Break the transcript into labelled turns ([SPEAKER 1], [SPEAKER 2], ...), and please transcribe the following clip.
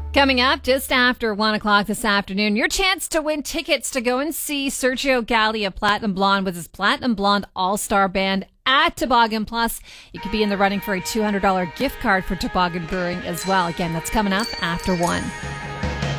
[SPEAKER 1] Coming up just after 1 o'clock this afternoon, your chance to win tickets to go and see Sergio Galli of Platinum Blonde with his Platinum Blonde All-Star Band at Toboggan Plus. You could be in the running for a $200 gift card for Toboggan Brewing as well. Again, that's coming up after 1.